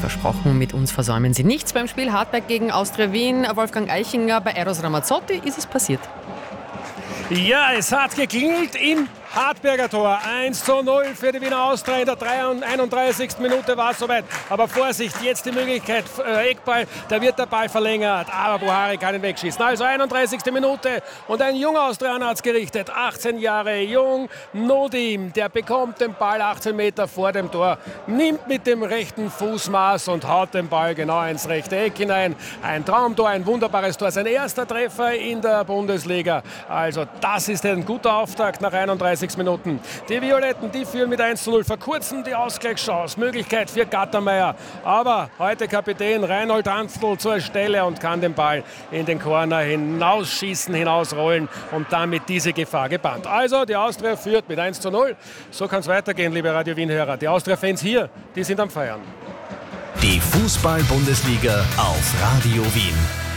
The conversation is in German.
versprochen, mit uns versäumen Sie nichts beim Spiel Hartberg gegen Austria Wien. Wolfgang Eichinger, bei Eros Ramazzotti ist es passiert. Ja, es hat geklingelt im Hartberger Tor. 1:0 für die Wiener Austria. In der 31. Minute war es soweit. Aber Vorsicht, jetzt die Möglichkeit, Eckball, da wird der Ball verlängert. Aber Buhari kann ihn wegschießen. Also 31. Minute und ein junger Austrianer hat es gerichtet. 18 Jahre jung, Nodim, der bekommt den Ball 18 Meter vor dem Tor, nimmt mit dem rechten Fuß Maß und haut den Ball genau ins rechte Eck hinein. Ein Traumtor, ein wunderbares Tor. Sein erster Treffer in der Bundesliga. Also das ist ein guter Auftakt nach 31 Minuten. Die Violetten, die führen mit 1:0. Vor kurzem die Ausgleichschance. Möglichkeit für Gattermeier. Aber heute Kapitän Reinhold Hanftl zur Stelle und kann den Ball in den Corner hinausschießen, hinausrollen und damit diese Gefahr gebannt. Also die Austria führt mit 1:0. So kann es weitergehen, liebe Radio Wien-Hörer. Die Austria-Fans hier, die sind am Feiern. Die Fußball-Bundesliga auf Radio Wien.